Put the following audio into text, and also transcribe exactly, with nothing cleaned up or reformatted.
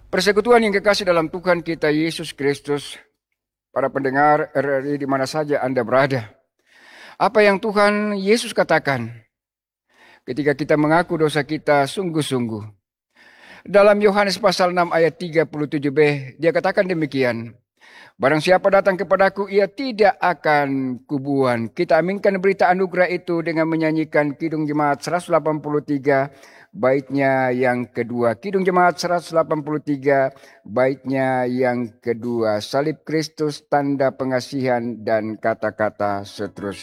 Persekutuan yang kekasih dalam Tuhan kita Yesus Kristus, para pendengar R R I di mana saja Anda berada. Apa yang Tuhan Yesus katakan ketika kita mengaku dosa kita sungguh-sungguh. Dalam Yohanes pasal enam ayat tiga puluh tujuh b, dia katakan demikian. Barang siapa datang kepadaku, ia tidak akan kubuang. Kita aminkan berita anugerah itu dengan menyanyikan Kidung Jemaat seratus delapan puluh tiga, baitnya yang kedua. Kidung Jemaat seratus delapan puluh tiga, baitnya yang kedua. Salib Kristus, tanda pengasihan dan kata-kata seterusnya.